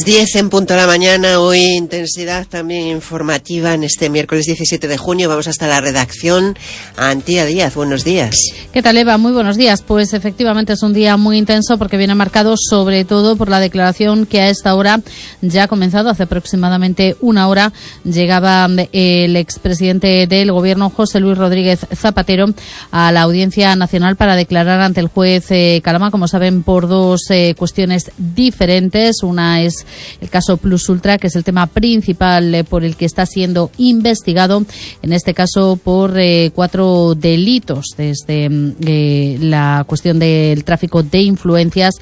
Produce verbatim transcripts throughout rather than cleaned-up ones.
diez en punto de la mañana, hoy intensidad también informativa en este miércoles diecisiete de junio. Vamos hasta la redacción. Antía Díaz, buenos días. ¿Qué tal, Eva? Muy buenos días. Pues efectivamente es un día muy intenso porque viene marcado sobre todo por la declaración que a esta hora ya ha comenzado, hace aproximadamente una hora. Llegaba el expresidente del Gobierno, José Luis Rodríguez Zapatero, a la Audiencia Nacional para declarar ante el juez eh, Calama, como saben, por dos eh, cuestiones diferentes. Una es el caso Plus Ultra, que es el tema principal eh, por el que está siendo investigado, en este caso por eh, cuatro delitos, desde eh, la cuestión del tráfico de influencias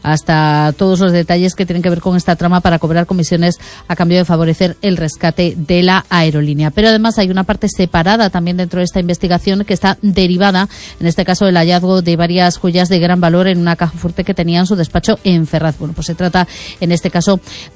hasta todos los detalles que tienen que ver con esta trama para cobrar comisiones a cambio de favorecer el rescate de la aerolínea. Pero además hay una parte separada también dentro de esta investigación que está derivada, en este caso, del hallazgo de varias joyas de gran valor en una caja fuerte que tenía en su despacho en Ferraz. Bueno, pues se trata en este caso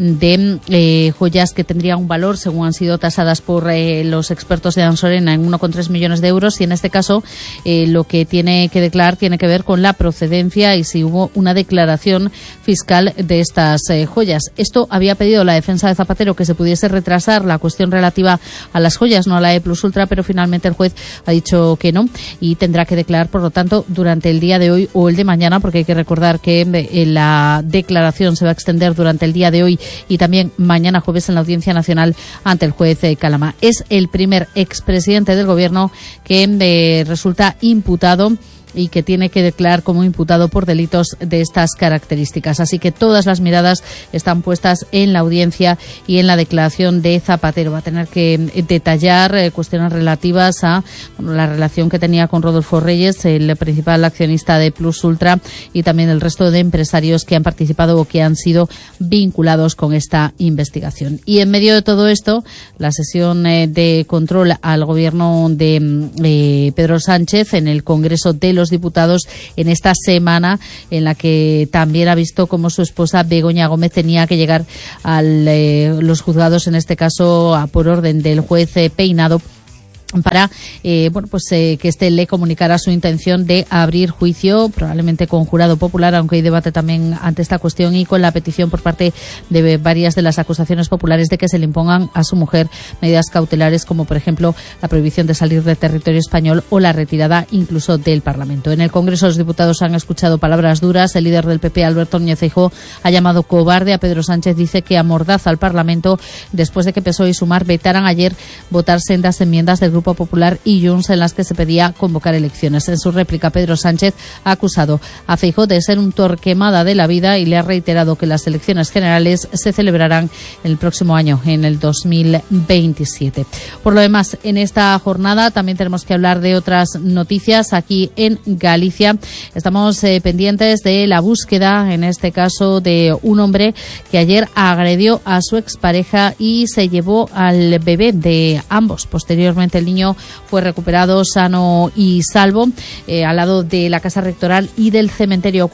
de eh, joyas que tendrían un valor, según han sido tasadas por eh, los expertos de Ansorena, en uno coma tres millones de euros, y en este caso eh, lo que tiene que declarar tiene que ver con la procedencia y si hubo una declaración fiscal de estas eh, joyas. Esto había pedido la defensa de Zapatero, que se pudiese retrasar la cuestión relativa a las joyas, no a la de Plus Ultra, pero finalmente el juez ha dicho que no y tendrá que declarar, por lo tanto, durante el día de hoy o el de mañana, porque hay que recordar que eh, la declaración se va a extender durante el día de hoy y también mañana jueves en la Audiencia Nacional ante el juez eh, Calama. Es el primer expresidente del Gobierno que eh, resulta imputado y que tiene que declarar como imputado por delitos de estas características. Así que todas las miradas están puestas en la audiencia y en la declaración de Zapatero. Va a tener que detallar eh, cuestiones relativas a bueno, la relación que tenía con Rodolfo Reyes, el principal accionista de Plus Ultra, y también el resto de empresarios que han participado o que han sido vinculados con esta investigación. Y en medio de todo esto, la sesión eh, de control al gobierno de eh, Pedro Sánchez en el Congreso de los Diputados en esta semana, en la que también ha visto cómo su esposa Begoña Gómez tenía que llegar a eh, los juzgados, en este caso a, por orden del juez eh, Peinado, para eh, bueno pues eh, que éste le comunicara su intención de abrir juicio, probablemente con jurado popular, aunque hay debate también ante esta cuestión, y con la petición por parte de varias de las acusaciones populares de que se le impongan a su mujer medidas cautelares, como por ejemplo la prohibición de salir del territorio español o la retirada incluso del Parlamento. En el Congreso los diputados han escuchado palabras duras. El líder del P P, Alberto Núñez Feijóo, ha llamado cobarde a Pedro Sánchez. Dice que amordaza al Parlamento después de que P S O E y Sumar vetaran ayer votar sendas enmiendas del Grupo Popular y Junts en las que se pedía convocar elecciones. En su réplica, Pedro Sánchez ha acusado a Feijóo de ser un torquemada de la vida y le ha reiterado que las elecciones generales se celebrarán el próximo año, en el dos mil veintisiete. Por lo demás, en esta jornada también tenemos que hablar de otras noticias. Aquí en Galicia estamos eh, pendientes de la búsqueda, en este caso, de un hombre que ayer agredió a su expareja y se llevó al bebé de ambos. Posteriormente, el niño fue recuperado sano y salvo eh, al lado de la Casa Rectoral y del cementerio.